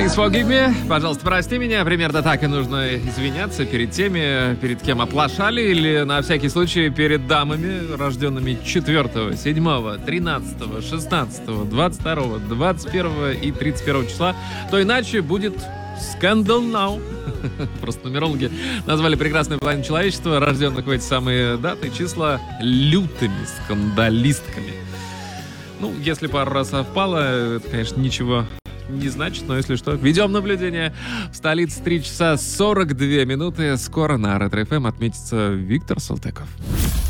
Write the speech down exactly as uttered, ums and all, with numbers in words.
Please forgive me. Пожалуйста, прости меня. Примерно так и нужно извиняться перед теми, перед кем оплошали, или на всякий случай перед дамами, рожденными четвёртого, седьмого, тринадцатого, шестнадцатого, двадцать второго, двадцать первого и тридцать первого числа. То иначе будет Scandal Now. Просто нумерологи назвали прекрасную половину человечества, рожденных в эти самые даты, числа, лютыми скандалистками. Ну, если пару раз совпало, это, конечно, ничего не значит, но если что, ведем наблюдение. В столице три часа сорок две минуты. Скоро на Ретро-эф эм отметится Виктор Салтыков.